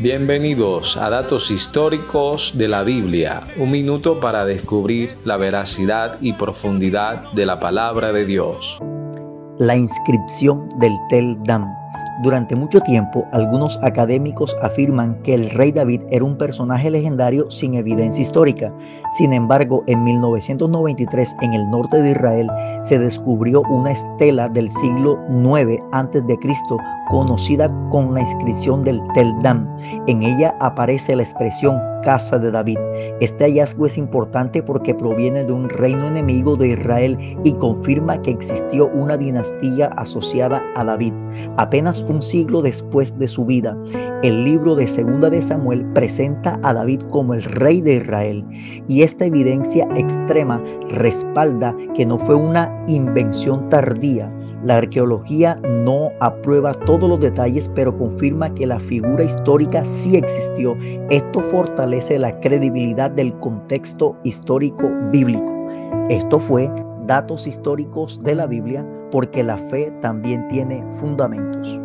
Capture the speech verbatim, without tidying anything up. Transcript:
Bienvenidos a Datos Históricos de la Biblia, un minuto para descubrir la veracidad y profundidad de la palabra de Dios. La inscripción del Tel Dan. Durante mucho tiempo, algunos académicos afirman que el rey David era un personaje legendario sin evidencia histórica. Sin embargo, en mil novecientos noventa y tres, en el norte de Israel, se descubrió una estela del siglo nueve antes de Cristo, conocida con la inscripción del Tel Dan. En ella aparece la expresión Casa de David. Este hallazgo es importante porque proviene de un reino enemigo de Israel y confirma que existió una dinastía asociada a David. Apenas un siglo después de su vida, el libro de Segunda de Samuel presenta a David como el rey de Israel, y esta evidencia extrema respalda que no fue una invención tardía. La arqueología no aprueba todos los detalles, pero confirma que la figura histórica sí existió. Esto fortalece la credibilidad del contexto histórico bíblico. Esto fue Datos Históricos de la Biblia, porque la fe también tiene fundamentos.